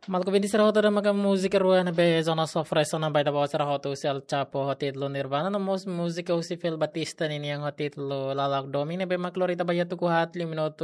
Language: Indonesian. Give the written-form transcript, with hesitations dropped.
Malco 26 da maga música ruana be zona sofreso na baita bawa sera hotu si al Chapo hotitlo Nirvana no música usi Phil Batista nini yang hotitlo lalak domine be maklorita bayatu kuhat 5 minutos